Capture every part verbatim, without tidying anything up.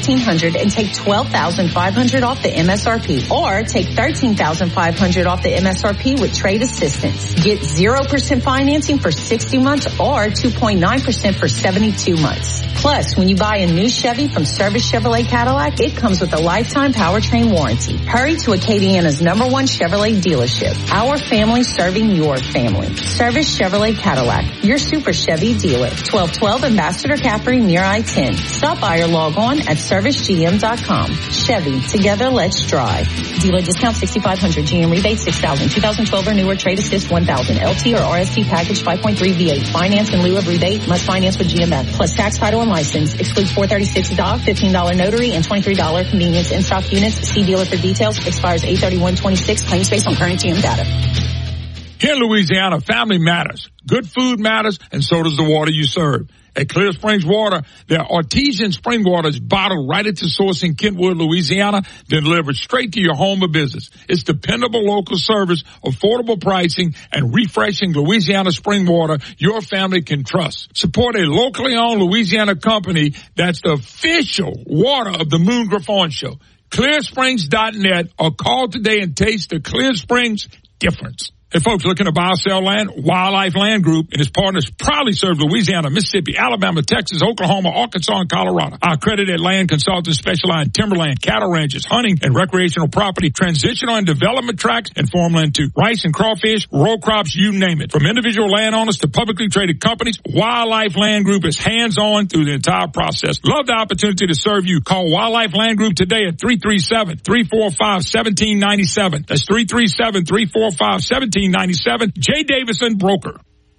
fifteen hundred dollars and take twelve thousand five hundred dollars off the M S R P, or take thirteen thousand five hundred dollars off the M S R P with trade assistance. Get zero percent financing for sixty months or two point nine percent for seventy-two months. Plus, when you buy a new Chevy from Service Chevrolet Cadillac, it comes with a lifetime powertrain warranty. Hurry to Acadiana's number one Chevrolet dealership. Our family serving your family. Service Chevrolet Cadillac, your super Chevy dealer. twelve twelve Ambassador Caffrey near I ten. Stop by or log on at service g m dot com. Chevy, together let's drive. Dealer discount sixty-five hundred, G M rebate six thousand, two thousand twelve or newer, trade assist one thousand, L T or R S T package five point three V eight. Finance in lieu of rebate, must finance with G M F. Plus tax, title, and license. Excludes four thirty-six D O C, fifteen dollars notary, and twenty-three dollars convenience in stock units. See dealer for details. Expires eight thirty-one twenty-six. Claims based on current G M data. Here in Louisiana, family matters. Good food matters, and so does the water you serve. At Clear Springs Water, their artesian spring water is bottled right at the source in Kentwood, Louisiana, then delivered straight to your home or business. It's dependable local service, affordable pricing, and refreshing Louisiana spring water your family can trust. Support a locally owned Louisiana company that's the official water of the Moon Griffon Show. clear springs dot net, or call today and taste the Clear Springs difference. Hey, folks, looking to buy or sell land? Wildlife Land Group and its partners proudly serve Louisiana, Mississippi, Alabama, Texas, Oklahoma, Arkansas, and Colorado. Our accredited land consultants specialize in timberland, cattle ranches, hunting, and recreational property, transitional and development tracts, and farmland too. Rice and crawfish, row crops, you name it. From individual landowners to publicly traded companies, Wildlife Land Group is hands-on through the entire process. Love the opportunity to serve you. Call Wildlife Land Group today at three three seven, three four five, one seven nine seven. That's three three seven, three four five, one seven ninety-seven. Jay Davison, broker.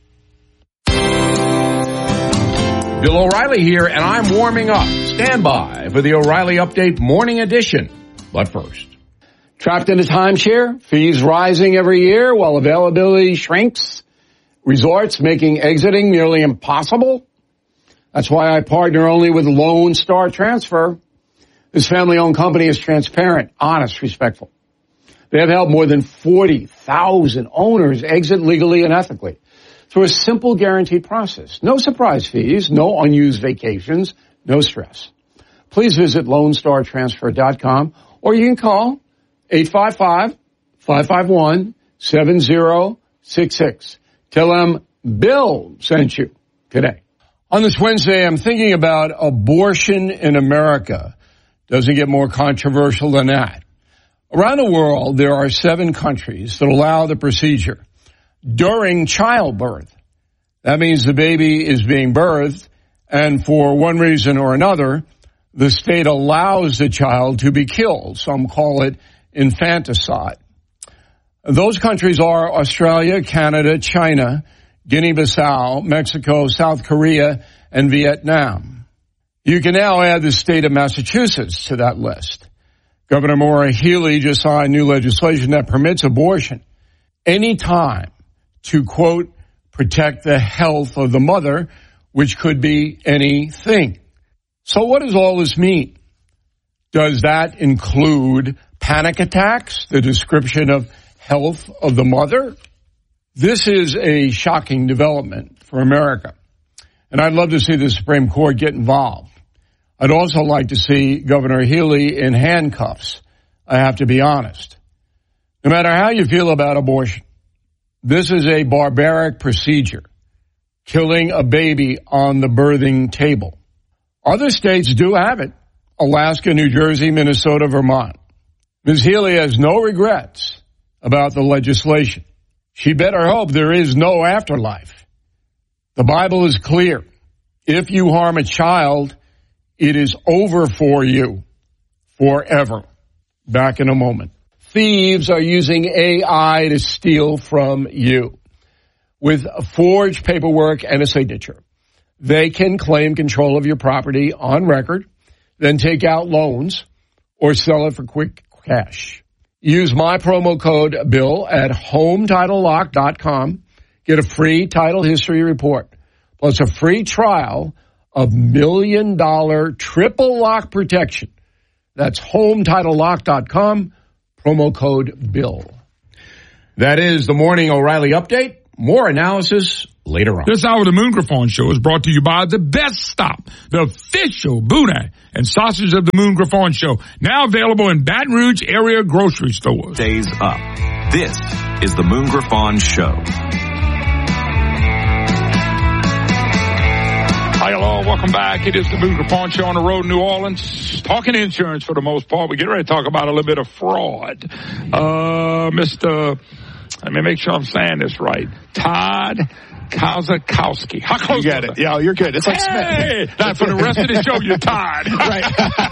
Bill O'Reilly here, and I'm warming up. Stand by for the O'Reilly Update Morning Edition. But first, trapped in a timeshare, fees rising every year while availability shrinks, resorts making exiting nearly impossible. That's why I partner only with Lone Star Transfer. This family-owned company is transparent, honest, respectful. They have helped more than forty thousand owners exit legally and ethically through a simple guaranteed process. No surprise fees, no unused vacations, no stress. Please visit lone star transfer dot com, or you can call eight five five, five five one, seven zero six six. Tell them Bill sent you today. On this Wednesday, I'm thinking about abortion in America. Doesn't get more controversial than that. Around the world, there are seven countries that allow the procedure during childbirth. That means the baby is being birthed, and for one reason or another, the state allows the child to be killed. Some call it infanticide. Those countries are Australia, Canada, China, Guinea-Bissau, Mexico, South Korea, and Vietnam. You can now add the state of Massachusetts to that list. Governor Maura Healey just signed new legislation that permits abortion any time to, quote, protect the health of the mother, which could be anything. So what does all this mean? Does that include panic attacks, the description of health of the mother? This is a shocking development for America, and I'd love to see the Supreme Court get involved. I'd also like to see Governor Healey in handcuffs. I have to be honest. No matter how you feel about abortion, this is a barbaric procedure, killing a baby on the birthing table. Other states do have it: Alaska, New Jersey, Minnesota, Vermont. Miz Healey has no regrets about the legislation. She better hope there is no afterlife. The Bible is clear. If you harm a child, it is over for you forever. Back in a moment. Thieves are using A I to steal from you. With forged paperwork and a signature, they can claim control of your property on record, then take out loans or sell it for quick cash. Use my promo code BILL at home title lock dot com. Get a free title history report, plus a free trial of million dollar triple lock protection. That's home title lock dot com, promo code BILL. That is the Morning O'Reilly Update. More analysis, later on. This hour of the Moon Griffon Show is brought to you by The Best Stop, the official boudin and sausage of the Moon Griffon Show. Now available in Baton Rouge area grocery stores. Days up. This is the Moon Griffon Show. Hi, hello, welcome back. It is the Moon Griffon Show on the road in New Orleans. Talking insurance for the most part. We get ready to talk about a little bit of fraud. Uh, Mister Let me make sure I'm saying this right. Todd Kozakowski. How close you got it. Yeah, you're good. It's like hey, Smith. Now for the rest of the show, you're Todd. Right.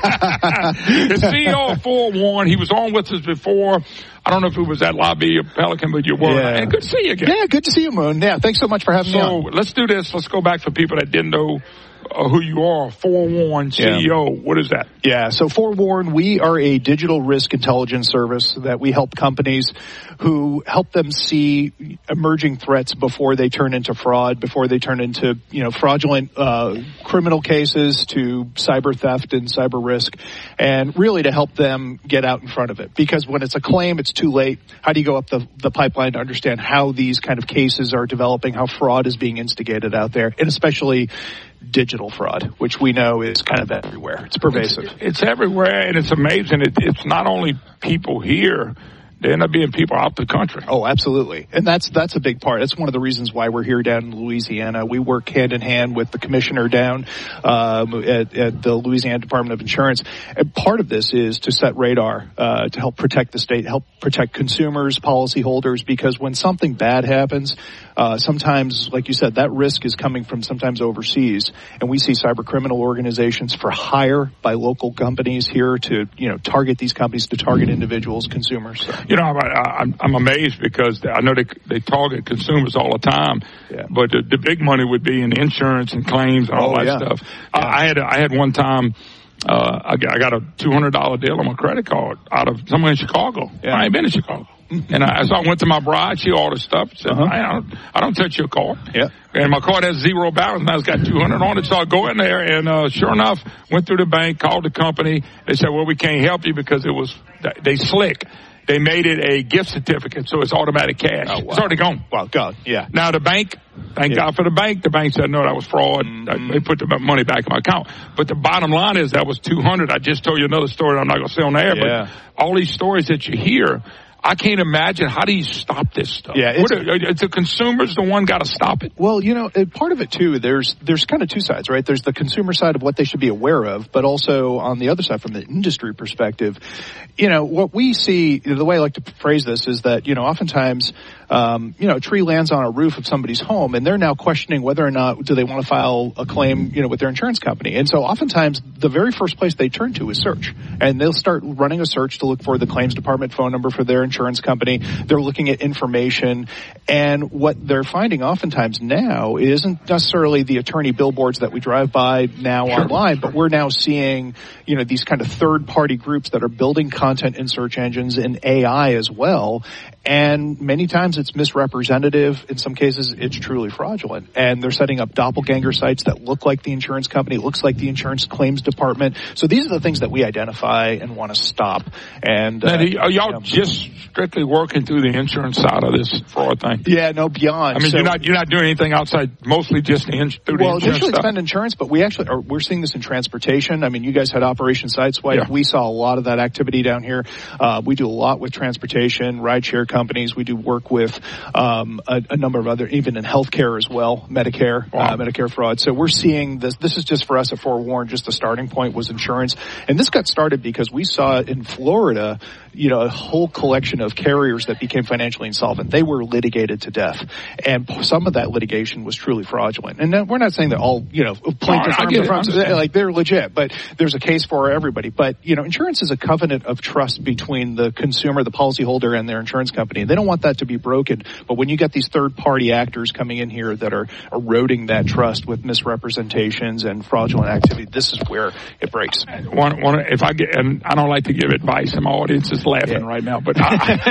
The C E O of Forewarn. He was on with us before. I don't know if it was at Lobby or Pelican, but you were. Yeah. And good to see you again. Yeah, good to see you, Moon. Yeah, thanks so much for having so, me on. So let's do this. Let's go back for people that didn't know Uh, who you are. Forewarn C E O. Yeah. What is that? Yeah, so Forewarn, we are a digital risk intelligence service that we help companies who help them see emerging threats before they turn into fraud, before they turn into, you know, fraudulent uh, criminal cases to cyber theft and cyber risk, and really to help them get out in front of it. Because when it's a claim, it's too late. How do you go up the, the pipeline to understand how these kind of cases are developing, how fraud is being instigated out there, and especially digital fraud, which we know is kind of everywhere. It's pervasive. It's, it's everywhere, and it's amazing. It, it's not only people here. They end up being people out the country. Oh, absolutely. And that's that's a big part. That's one of the reasons why we're here down in Louisiana. We work hand in hand with the commissioner down um, at, at the Louisiana Department of Insurance. And part of this is to set radar, uh, to help protect the state, help protect consumers, policyholders, because when something bad happens, uh, sometimes, like you said, that risk is coming from sometimes overseas. And we see cyber criminal organizations for hire by local companies here to, you know, target these companies, to target individuals, consumers. So. You know, I, I'm, I'm amazed because I know they they target consumers all the time, yeah. but the, the big money would be in insurance and claims and all oh, that yeah. stuff. Yeah. I, I had I had one time uh, I, got, I got a two hundred dollar deal on my credit card out of somewhere in Chicago. Yeah. I ain't been in Chicago. And I, so I went to my bride. She ordered stuff. Said, uh-huh. I, don't, I don't touch your card. Yeah. And my card has zero balance. Now it's got two hundred on it. So I go in there, and uh, sure enough, went through the bank, called the company. They said, well, we can't help you because it was they slick. They made it a gift certificate, so it's automatic cash. Oh, wow. It's already gone. Wow, God, yeah. Now the bank, thank yeah. God for the bank. The bank said, no, that was fraud. Mm-hmm. They put the money back in my account. But the bottom line is that was two hundred. I just told you another story that I'm not going to say on the air, yeah. but all these stories that you hear, I can't imagine, how do you stop this stuff? Yeah, it's, what are, the consumers the one got to stop it? Well, you know, part of it too, there's there's kind of two sides, right? There's the consumer side of what they should be aware of, but also on the other side, from the industry perspective, you know, what we see, the way I like to phrase this is that, you know, oftentimes, um, you know, a tree lands on a roof of somebody's home, and they're now questioning whether or not do they want to file a claim, you know, with their insurance company. And so oftentimes, the very first place they turn to is search, and they'll start running a search to look for the claims department phone number for their insurance company. They're looking at information, and what they're finding oftentimes now isn't necessarily the attorney billboards that we drive by now sure. online, but we're now seeing, you know, these kind of third-party groups that are building content in search engines and A I as well. And many times it's misrepresentative. In some cases, it's truly fraudulent. And they're setting up doppelganger sites that look like the insurance company, looks like the insurance claims department. So these are the things that we identify and want to stop. And now, uh, are y'all you know, just strictly working through the insurance side of this fraud thing? Yeah, no, beyond. I mean, so, you're not you're not doing anything outside, mostly just the ins- through the well, insurance initially stuff. it's been insurance, but we actually are, we're seeing this in transportation. I mean, you guys had Operation Sideswipe. Yeah. We saw a lot of that activity down here. Uh, we do a lot with transportation, rideshare companies. We do work with um, a, a number of other, even in healthcare as well, Medicare, wow. uh, Medicare fraud. So we're seeing this. This is just for us at Forewarn. Just the starting point was insurance, and this got started because we saw in Florida, you know, a whole collection of carriers that became financially insolvent. They were litigated to death, and some of that litigation was truly fraudulent. And we're not saying that all, you know, plaintiff firms are from, like they're legit, but there's a case for everybody. But you know, insurance is a covenant of trust between the consumer, the policyholder, and their insurance company. They don't want that to be broken. But when you get these third-party actors coming in here that are eroding that trust with misrepresentations and fraudulent activity, this is where it breaks. One, one, if I get, and I don't like to give advice, and my audience is laughing yeah. right now, but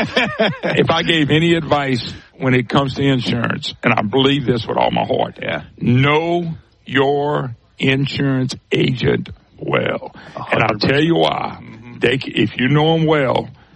I, if I gave any advice when it comes to insurance, and I believe this with all my heart, yeah. know your insurance agent well. one hundred percent. And I'll tell you why. Mm-hmm. They, if you know them well,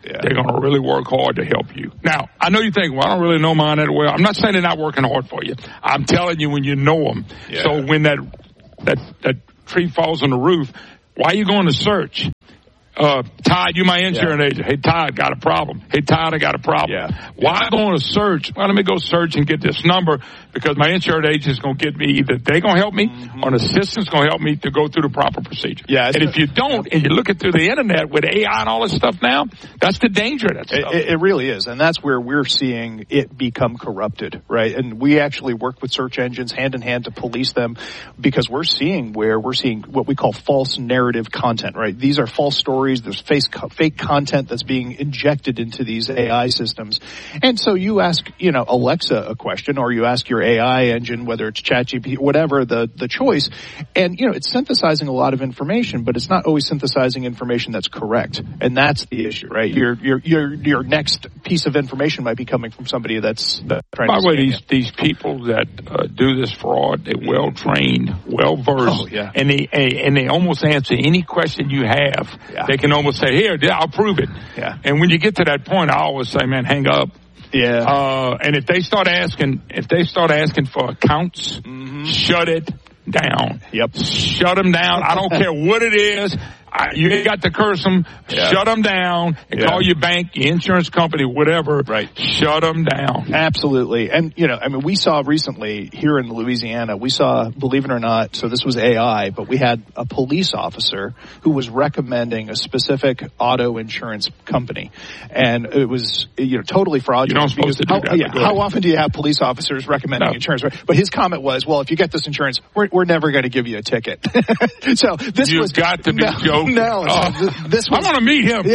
Yeah. they're going to really work hard to help you. Now, I know you think, well, I don't really know mine that well. I'm not saying they're not working hard for you. I'm telling you when you know them. Yeah. So when that, that, that tree falls on the roof, why are you going to search? Uh, Todd, you my insurance yeah. agent. Hey, Todd, got a problem. Hey, Todd, I got a problem. Yeah. Why yeah. going to search? Well, let me go search and get this number because my insurance agent is going to get me either they're going to help me mm-hmm. or an assistant's going to help me to go through the proper procedure. Yeah, and if you don't and you look it through the internet with A I and all this stuff now, that's the danger of that stuff. It, it really is. And that's where we're seeing it become corrupted, right? And we actually work with search engines hand in hand to police them because we're seeing where we're seeing what we call false narrative content, right? These are false stories. There's fake, fake content that's being injected into these A I systems. And so you ask, you know, Alexa a question or you ask your A I engine, whether it's ChatGPT, whatever the, the choice. And, you know, it's synthesizing a lot of information, but it's not always synthesizing information that's correct. And that's the issue, right? Your, your, your, your next piece of information might be coming from somebody that's, that's trying By to the way, these, these people that uh, do this fraud, they're well trained, well versed, oh, yeah. and they, and they almost answer any question you have. Yeah. They can almost say, here, I'll prove it. Yeah. And when you get to that point, I always say, man, hang up. Yeah. Uh, and if they start asking, if they start asking for accounts, mm-hmm. shut it down. Yep. Shut them down. I don't care what it is. I, you ain't got to curse them. Yeah. Shut them down and yeah. call your bank, your insurance company, whatever. Right. Shut them down. Absolutely. And, you know, I mean, we saw recently here in Louisiana, we saw, believe it or not, so this was A I, but we had a police officer who was recommending a specific auto insurance company. And it was, you know, totally fraudulent. You're not supposed to do how, that. Yeah, how often do you have police officers recommending no. insurance? Right? But his comment was, well, if you get this insurance, we're, we're never going to give you a ticket. So this You've was. got to be no, joking. No, oh. this was. I want to meet him.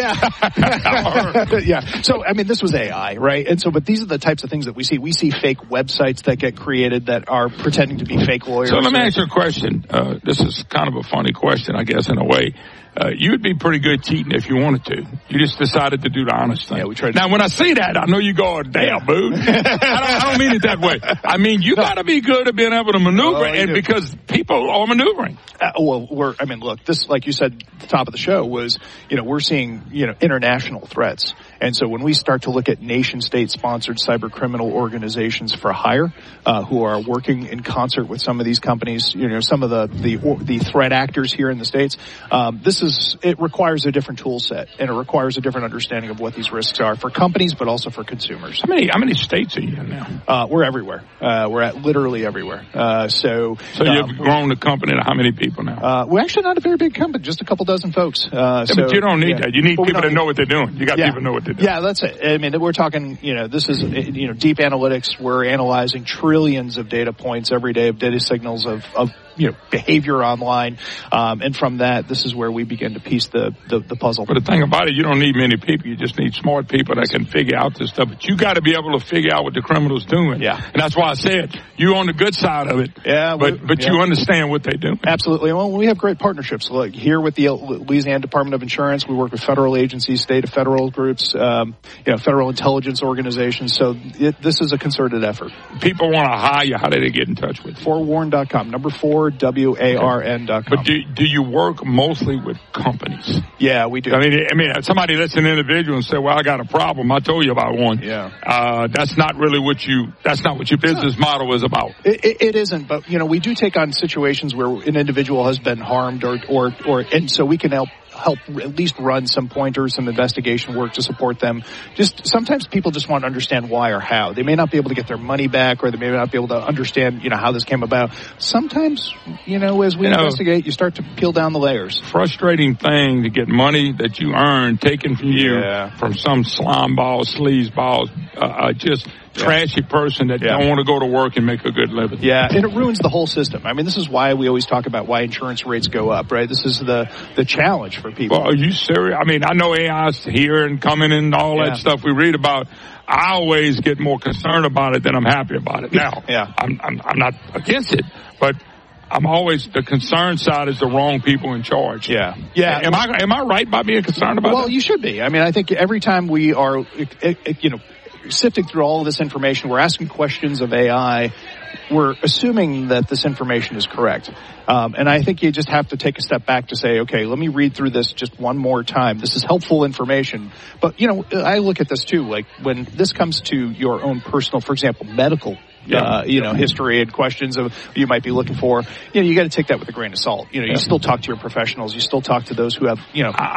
Yeah. Yeah. So, I mean, this was A I, right? And so, but these are the types of things that we see. We see fake websites that get created that are pretending to be fake lawyers. So let me ask you a question. Uh, this is kind of a funny question, I guess, in a way. Uh, you'd be pretty good cheating if you wanted to. You just decided to do the honest thing. Yeah, we tried. Now, when I say that, I know you go, damn, boo. I, don't, I don't mean it that way. I mean, you no. got to be good at being able to maneuver, oh, and do. because people are maneuvering. Uh, well, we're, I mean, look, this, like you said at the top of the show, was, you know, we're seeing, you know, international threats. And so when we start to look at nation-state sponsored cyber criminal organizations for hire, uh, who are working in concert with some of these companies, you know, some of the, the, the threat actors here in the States, um, this is, it requires a different tool set and it requires a different understanding of what these risks are for companies, but also for consumers. How many, how many states are you in now? Uh, we're everywhere. Uh, we're at literally everywhere. Uh, so. So um, you've grown the company to how many people now? Uh, we're actually not a very big company, just a couple dozen folks. Uh, yeah, so, but you don't need yeah. that. You need but people that know what they're doing. You got yeah. people that know what they're doing. Yeah, that's it. I mean, we're talking, you know, this is, you know, deep analytics. We're analyzing trillions of data points every day of data signals of, of you know, behavior online. Um, and from that, this is where we begin to piece the, the, the puzzle. But the thing about it, you don't need many people. You just need smart people that can figure out this stuff. But you got to be able to figure out what the criminal's doing. Yeah. And that's why I said you're on the good side of it. Yeah. But, but yeah. you understand what they do. Absolutely. Well, we have great partnerships. Like here with the Louisiana Department of Insurance, we work with federal agencies, state and federal groups, um, you know, federal intelligence organizations. So it, this is a concerted effort. People want to hire you. How do they get in touch with you? forewarn dot com. Number four, W A R N dot com. But do, do you work mostly with companies? Yeah, we do. I mean, I mean, somebody lets an individual and say, well, I got a problem. I told you about one. Yeah. Uh, that's not really what you, that's not what your business no. model is about. It, it, it isn't, but, you know, we do take on situations where an individual has been harmed or, or, or, and so we can help help at least run some pointers, some investigation work to support them. Just sometimes people just want to understand why or how. They may not be able to get their money back, or they may not be able to understand, you know, how this came about. Sometimes, you know, as we you know, investigate, you start to peel down the layers. Frustrating thing to get money that you earned taken from you yeah. from some slime ball, sleaze balls, uh, uh, just trashy person that yeah. don't want to go to work and make a good living. Yeah, and it ruins the whole system. I mean, this is why we always talk about why insurance rates go up, right? This is the the challenge for people. Well, are you serious? I mean, I know A I's here and coming and all yeah. that stuff we read about. I always get more concerned about it than I'm happy about it. Now, yeah. I'm, I'm I'm not against it, but I'm always, the concern side is the wrong people in charge. Yeah. Yeah. Am I am I right by being concerned about well, that? Well, you should be. I mean, I think every time we are, you know, sifting through all of this information, we're asking questions of A I. we're assuming that this information is correct. Um, and I think you just have to take a step back to say, okay, let me read through this just one more time. This is helpful information. But, you know, I look at this too, like when this comes to your own personal, for example, medical Yeah. Uh, you know, history and questions of you might be looking for, you know, you got to take that with a grain of salt. You know, you still talk to your professionals. You still talk to those who have, you know,